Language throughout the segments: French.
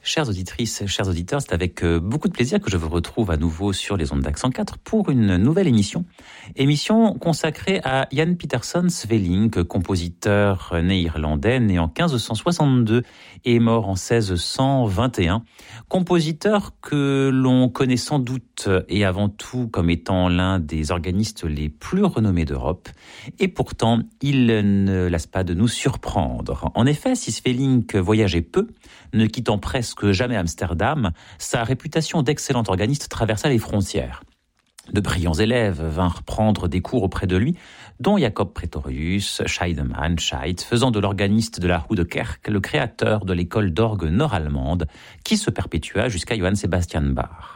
Chères auditrices, chers auditeurs, c'est avec beaucoup de plaisir que je vous retrouve à nouveau sur les ondes d'Accent 4 pour une nouvelle émission. Émission consacrée à Jan Pieterszoon Sweelinck, compositeur néerlandais, né en 1562 et mort en 1621. Compositeur que l'on connaît sans doute et avant tout comme étant l'un des organistes les plus renommés d'Europe. Et pourtant, il ne lasse pas de nous surprendre. En effet, si Sweelinck voyageait peu, ne quittant presque jamais Amsterdam, sa réputation d'excellent organiste traversa les frontières. De brillants élèves vinrent prendre des cours auprès de lui, dont Jacob Pretorius, Scheidemann, faisant de l'organiste de la Oude Kerk le créateur de l'école d'orgue nord-allemande, qui se perpétua jusqu'à Johann Sebastian Bach.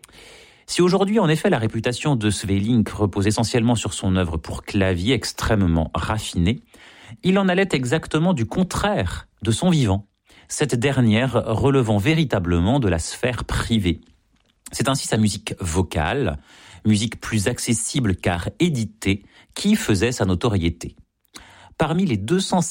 Si aujourd'hui, en effet, la réputation de Sweelinck repose essentiellement sur son œuvre pour clavier extrêmement raffinée, il en allait exactement du contraire de son vivant, cette dernière relevant véritablement de la sphère privée. C'est ainsi sa musique vocale, musique plus accessible car éditée, qui faisait sa notoriété. Parmi les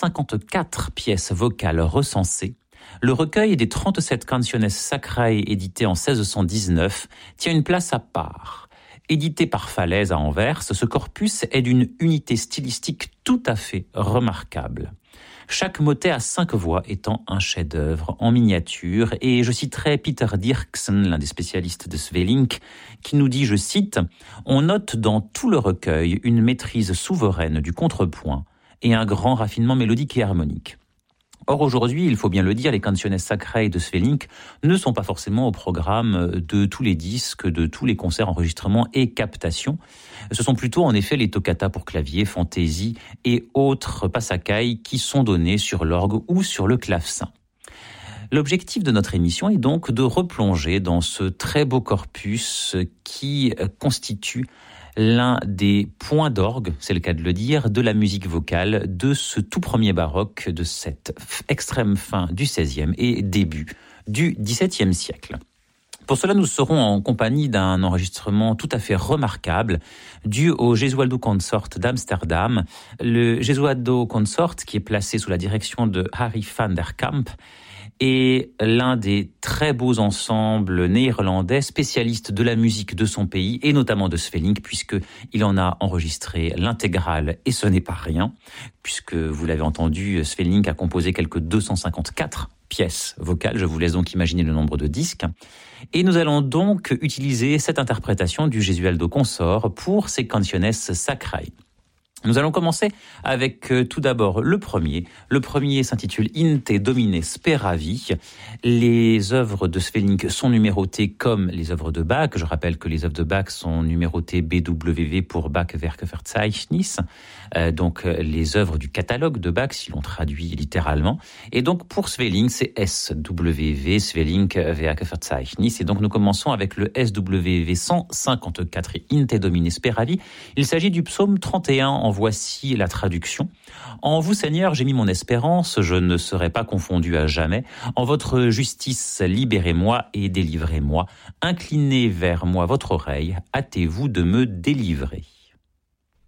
254 pièces vocales recensées, le recueil des 37 Canciones Sacrae édité en 1619 tient une place à part. Édité par Falaise à Anvers, ce corpus est d'une unité stylistique tout à fait remarquable. Chaque motet à 5 voix étant un chef-d'œuvre en miniature, et je citerai Peter Dirksen, l'un des spécialistes de Sweelinck, qui nous dit, je cite, « On note dans tout le recueil une maîtrise souveraine du contrepoint et un grand raffinement mélodique et harmonique. » Or aujourd'hui, il faut bien le dire, les Canciones Sacrae de Sweelinck ne sont pas forcément au programme de tous les disques, de tous les concerts, enregistrements et captations. Ce sont plutôt en effet les toccatas pour clavier, fantaisie et autres passacailles qui sont donnés sur l'orgue ou sur le clavecin. L'objectif de notre émission est donc de replonger dans ce très beau corpus qui constitue l'un des points d'orgue, c'est le cas de le dire, de la musique vocale de ce tout premier baroque, de cette extrême fin du XVIe et début du XVIIe siècle. Pour cela, nous serons en compagnie d'un enregistrement tout à fait remarquable dû au Gesualdo Consort d'Amsterdam. Le Gesualdo Consort, qui est placé sous la direction de Harry van der Kamp, est l'un des très beaux ensembles néerlandais spécialistes de la musique de son pays et notamment de Sweelinck, puisqu'il en a enregistré l'intégrale et ce n'est pas rien, puisque vous l'avez entendu, Sweelinck a composé quelques 254 pièces vocales, je vous laisse donc imaginer le nombre de disques. Et nous allons donc utiliser cette interprétation du Gesualdo Consort pour ces Canciones Sacrae. Nous allons commencer avec tout d'abord le premier. Le premier s'intitule In te Domine Speravi. Les œuvres de Sweelinck sont numérotées comme les œuvres de Bach. Je rappelle que les œuvres de Bach sont numérotées BWV pour Bachwerkverzeichnis, donc les œuvres du catalogue de Bach si l'on traduit littéralement. Et donc pour Sweelinck, c'est SWV, Sweelinck Werkverzeichnis. Et donc nous commençons avec le SWV 154 In te Domine Speravi. Il s'agit du psaume 31. En voici la traduction. En vous, Seigneur, j'ai mis mon espérance, je ne serai pas confondu à jamais. En votre justice, libérez-moi et délivrez-moi. Inclinez vers moi votre oreille, hâtez-vous de me délivrer.